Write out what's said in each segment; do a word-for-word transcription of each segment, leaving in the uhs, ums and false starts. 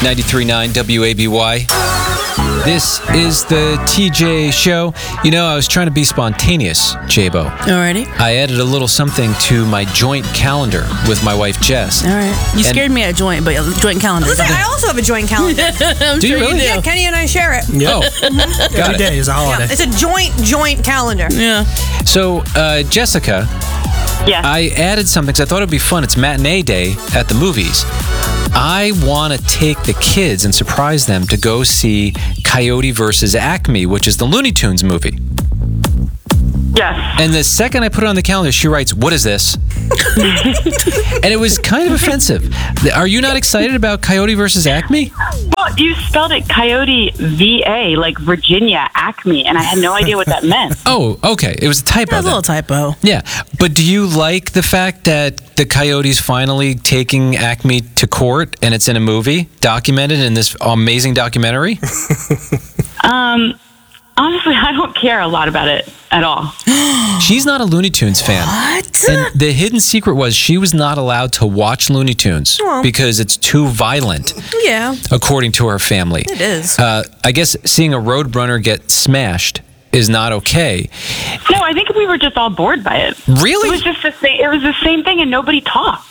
ninety-three point nine W A B Y. This is the T J Show. You know, I was trying to be spontaneous, J-Bo. Alrighty. I added a little something to my joint calendar with my wife, Jess. All right. You And- scared me at joint, but joint calendar. Listen, I also have a joint calendar. I'm Do you sure really? do. Yeah, Kenny and I share it. Oh, got Every it. day is a Yeah, holiday. it's a joint, joint calendar. Yeah. So, uh, Jessica, Yes. I added something because I thought it would be fun. It's matinee day at the movies. I want to take the kids and surprise them to go see Coyote versus Acme, which is the Looney Tunes movie. Yes. And the second I put it on the calendar, she writes, "What is this?" And it was kind of offensive. Are you not excited about Coyote versus Acme? Well, you spelled it Coyote V A, like Virginia Acme, and I had no idea what that meant. Oh, okay. It was a typo. That was a then. little typo. Yeah. But do you like the fact that the Coyote's finally taking Acme to court and it's in a movie documented in this amazing documentary? Um, honestly, I don't care a lot about it at all. She's not a Looney Tunes fan. What? And the hidden secret was she was not allowed to watch Looney Tunes Well. because it's too violent, Yeah, according to her family. it is. Uh, I guess seeing a Roadrunner get smashed is not okay. No, I think we were just all bored by it. Really? It was just the same. It was the same thing, and nobody talked.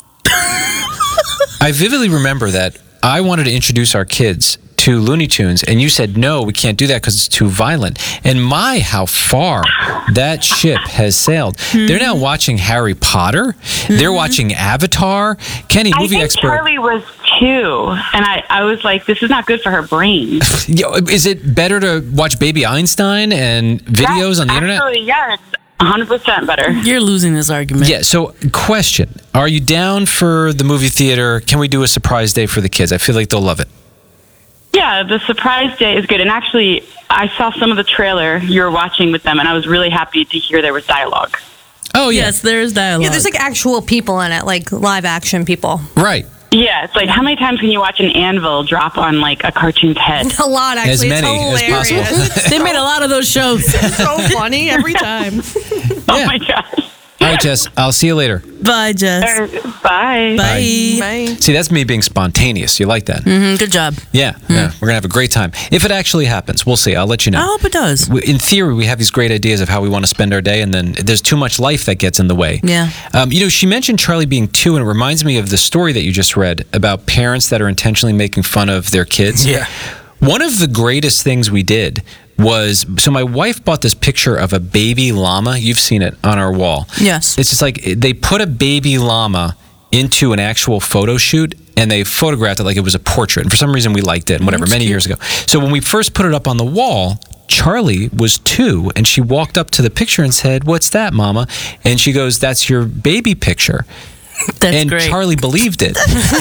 I vividly remember that I wanted to introduce our kids to Looney Tunes, and you said, no, we can't do that because it's too violent. And my, how far that ship has sailed. Mm-hmm. They're now watching Harry Potter. They're watching Avatar. Kenny, I movie think expert. Charlie was two, and I, I was like, this is not good for her brain. Yo, is it better to watch Baby Einstein and videos Yes, on the internet? Actually, yeah, it's one hundred percent better. You're losing this argument. Yeah, so question. Are you down for the movie theater? Can we do a surprise day for the kids? I feel like they'll love it. Yeah, the surprise day is good. And actually, I saw some of the trailer you were watching with them, and I was really happy to hear there was dialogue. Oh, yeah. Yes, there's dialogue. Yeah, there's like actual people in it, like live action people. Right. Yeah, it's like, how many times can you watch an anvil drop on, like, a cartoon's head? A lot, actually. As It's many as hilarious. possible. They made a lot of those shows. It's so funny every time. Oh, Yeah. my gosh. All right, Jess, I'll see you later. Bye, Jess. Uh, Bye. Bye. Bye. See, that's me being spontaneous. You like that? Mhm, good job. Yeah, yeah. We're going to have a great time. If it actually happens, we'll see. I'll let you know. I hope it does. We- In theory, we have these great ideas of how we want to spend our day, and then there's too much life that gets in the way. Yeah. Um, you know, she mentioned Charlie being two, and it reminds me of the story that you just read about parents that are intentionally making fun of their kids. Yeah. One of the greatest things we did was, so my wife bought this picture of a baby llama. You've seen it on our wall. Yes. It's just like they put a baby llama into an actual photo shoot, and they photographed it like it was a portrait. And for some reason, we liked it, and whatever, many years ago. So when we first put it up on the wall, Charlie was two, and she walked up to the picture and said, "What's that, Mama?" And she goes, "That's your baby picture." That's and great. Charlie believed it.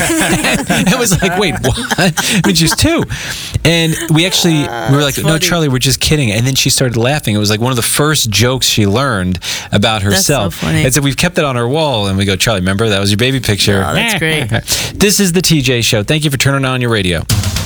It was like, wait, what? I mean, she's two. And we actually, we were like, no, funny. Charlie, we're just kidding. And then she started laughing. It was like one of the first jokes she learned about so herself. funny. And so we've kept it on our wall. And we go, Charlie, remember, that was your baby picture. Oh, that's great. This is the T J Show. Thank you for turning on your radio.